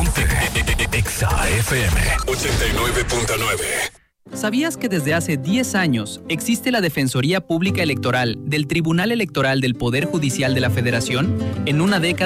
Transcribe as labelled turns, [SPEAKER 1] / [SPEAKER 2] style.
[SPEAKER 1] Ponte Exa FM 89.9.
[SPEAKER 2] ¿Sabías que desde hace 10 años existe la Defensoría Pública Electoral del Tribunal Electoral del Poder Judicial de la Federación? En una década